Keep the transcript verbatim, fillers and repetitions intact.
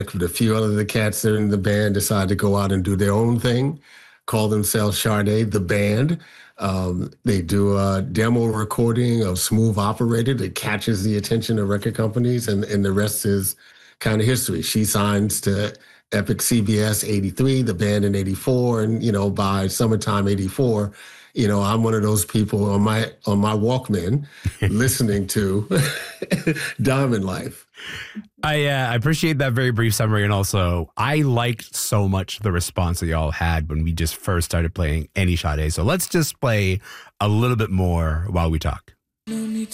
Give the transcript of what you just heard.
A few other the cats that are in the band decide to go out and do their own thing, call themselves Sade, the band. Um, they do a demo recording of Smooth Operator that catches the attention of record companies, and, and the rest is kind of history. She signs to Epic C B S eighty-three, the band in eighty-four, and, you know, by summertime eighty-four, you know, I'm one of those people on my on my Walkman listening to Diamond Life. I uh, I appreciate that very brief summary, and also I liked so much the response that y'all had when we just first started playing any Sade. So let's just play a little bit more while we talk.